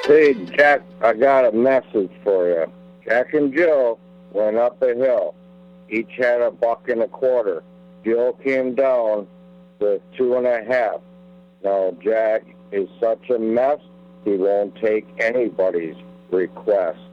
Hey, Jack, I got a message for you. Jack and Jill went up a hill. Each had $1.25. Jill came down with 2.5. Now, Jack is such a mess, he won't take anybody's request.